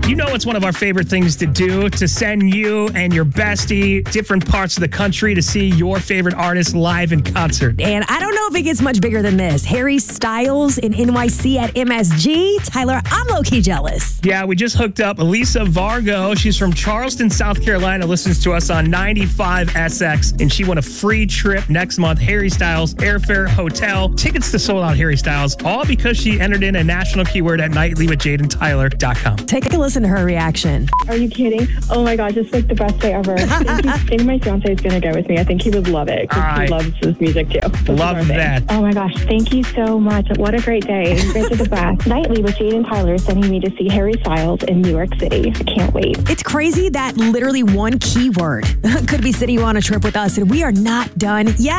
You know it's one of our favorite things to do, to send you and your bestie different parts of the country to see your favorite artist live in concert. And I don't know if it gets much bigger than this. Harry Styles in NYC at MSG. Tyler, I'm low-key jealous. Yeah, we just hooked up Elisa Vargo. She's from Charleston, South Carolina, listens to us on 95SX, and she won a free trip next month. Harry Styles, airfare, hotel, tickets to sold out Harry Styles, all because she entered in a national keyword at nightlywithjadentyler.com. Take a listen to her reaction. Are you kidding? Oh my gosh, it's like the best day ever. I think my fiance is going to go with me. I think he would love it because he loves his music too. Love that. Oh my gosh, thank you so much. What a great day. You guys are the best. Nightly with Jade and Tyler sending me to see Harry Styles in New York City. I can't wait. It's crazy that literally one keyword could be sending you on a trip with us, and we are not done yet.